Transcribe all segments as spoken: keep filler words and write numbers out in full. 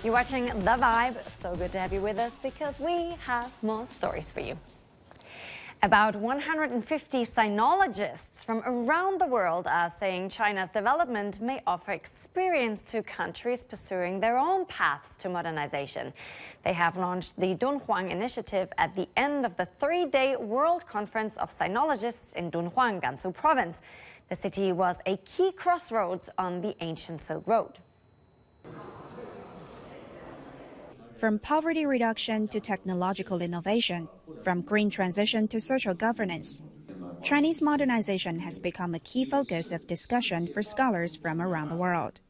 You're watching The Vibe. So good to have you with us because we have more stories for you. About one hundred fifty sinologists from around the world are saying China's development may offer experience to countries pursuing their own paths to modernization. They have launched the Dunhuang Initiative at the end of the three-day World Conference of Sinologists in Dunhuang, Gansu Province. The city was a key crossroads on the ancient Silk Road. From poverty reduction to technological innovation, from green transition to social governance, Chinese modernization has become a key focus of discussion for scholars from around the world.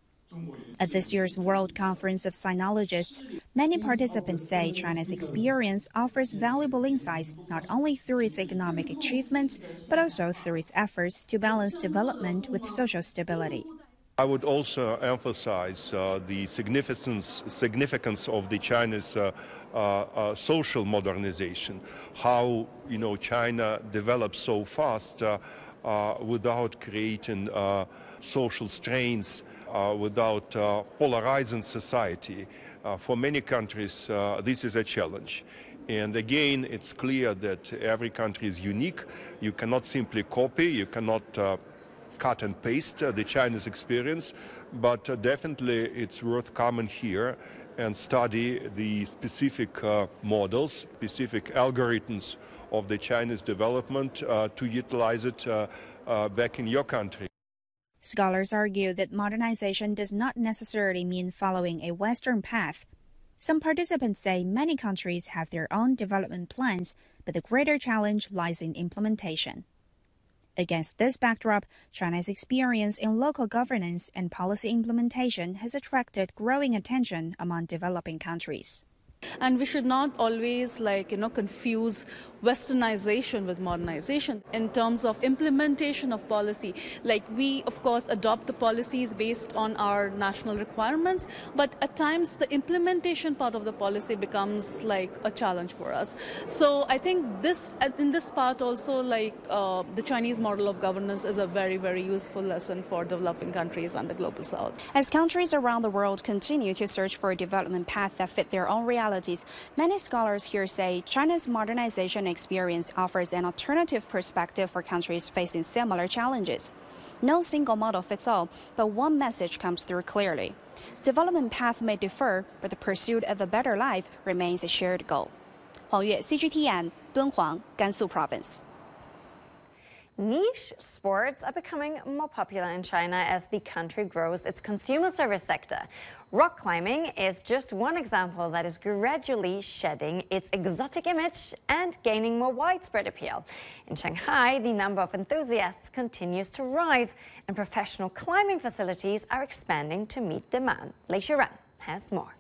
At this year's World Conference of Sinologists, many participants say China's experience offers valuable insights not only through its economic achievements, but also through its efforts to balance development with social stability. I would also emphasize uh, the significance, significance of the China's uh, uh, uh, social modernization, how you know China developed so fast uh, uh, without creating uh, social strains, uh, without uh, polarizing society. Uh, for many countries, uh, this is a challenge. And again, it's clear that every country is unique. You cannot simply copy, you cannot uh, cut and paste uh, the Chinese experience, but uh, definitely it's worth coming here and study the specific uh, models, specific algorithms of the Chinese development uh, to utilize it uh, uh, back in your country. Scholars argue that modernization does not necessarily mean following a Western path. Some participants say many countries have their own development plans, but the greater challenge lies in implementation. Against this backdrop, China's experience in local governance and policy implementation has attracted growing attention among developing countries. And we should not always, like, you know, confuse Westernization with modernization in terms of implementation of policy. Like, we, of course, adopt the policies based on our national requirements, but at times the implementation part of the policy becomes like a challenge for us. So I think this, in this part also, like uh, the Chinese model of governance is a very, very useful lesson for developing countries and the global south. As countries around the world continue to search for a development path that fit their own realities, many scholars here say China's modernization experience offers an alternative perspective for countries facing similar challenges. No single model fits all, but one message comes through clearly. Development path may differ, but the pursuit of a better life remains a shared goal. Huang Yue, C G T N, Dunhuang, Gansu Province. Niche sports are becoming more popular in China as the country grows its consumer service sector. Rock climbing is just one example that is gradually shedding its exotic image and gaining more widespread appeal. In Shanghai, the number of enthusiasts continues to rise, and professional climbing facilities are expanding to meet demand. Lei Shiren has more.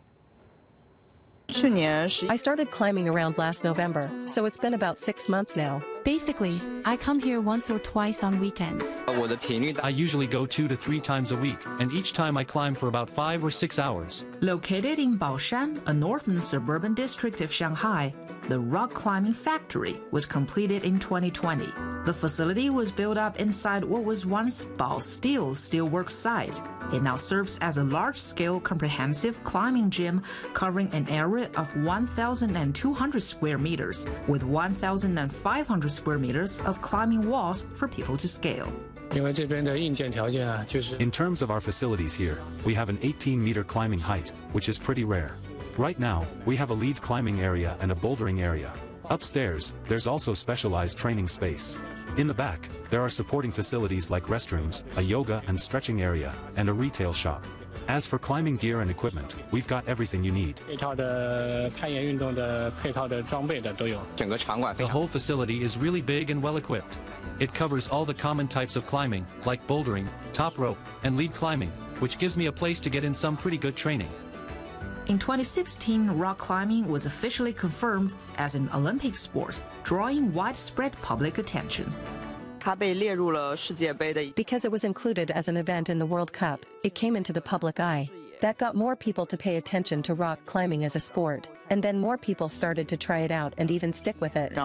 I started climbing around last November, so it's been about six months now. Basically, I come here once or twice on weekends. I usually go two to three times a week, and each time I climb for about five or six hours. Located in Baoshan, a northern suburban district of Shanghai, the rock climbing factory was completed in twenty twenty. The facility was built up inside what was once Baosteel Steelworks site. It now serves as a large-scale comprehensive climbing gym covering an area of one thousand two hundred square meters, with one thousand five hundred square meters of climbing walls for people to scale. In terms of our facilities here, we have an eighteen meter climbing height, which is pretty rare. Right now, we have a lead climbing area and a bouldering area. Upstairs, there's also specialized training space. In the back, there are supporting facilities like restrooms, a yoga and stretching area, and a retail shop. As for climbing gear and equipment, we've got everything you need. The whole facility is really big and well equipped. It covers all the common types of climbing, like bouldering, top rope, and lead climbing, which gives me a place to get in some pretty good training. In twenty sixteen, rock climbing was officially confirmed as an Olympic sport, drawing widespread public attention. Because it was included as an event in the World Cup, it came into the public eye. That got more people to pay attention to rock climbing as a sport, and then more people started to try it out and even stick with it.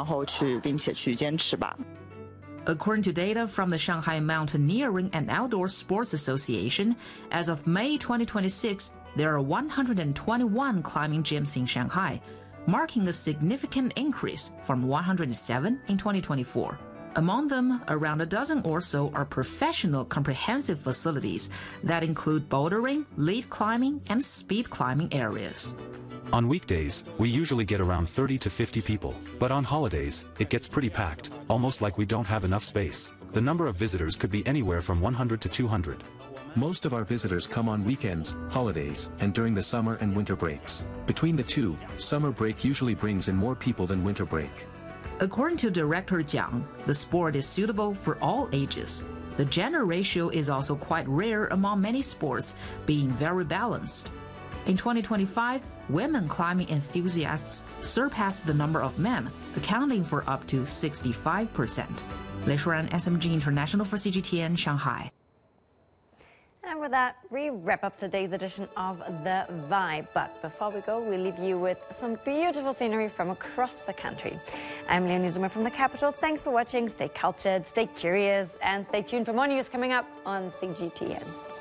According to data from the Shanghai Mountaineering and Outdoor Sports Association, as of May twenty twenty-six, there are one hundred twenty-one climbing gyms in Shanghai, marking a significant increase from one hundred seven in twenty twenty-four. Among them, around a dozen or so are professional comprehensive facilities that include bouldering, lead climbing, and speed climbing areas. On weekdays, we usually get around thirty to fifty people, but on holidays, it gets pretty packed, almost like we don't have enough space. The number of visitors could be anywhere from one hundred to two hundred. Most of our visitors come on weekends, holidays, and during the summer and winter breaks. Between the two, summer break usually brings in more people than winter break. According to Director Jiang, the sport is suitable for all ages. The gender ratio is also quite rare among many sports, being very balanced. In twenty twenty-five, women climbing enthusiasts surpassed the number of men, accounting for up to sixty-five percent. Lei Shuran, S M G International for C G T N, Shanghai. And with that, we wrap up today's edition of The Vibe. But before we go, we leave you with some beautiful scenery from across the country. I'm Leonie Zuma from the capital. Thanks for watching. Stay cultured, stay curious, and stay tuned for more news coming up on C G T N.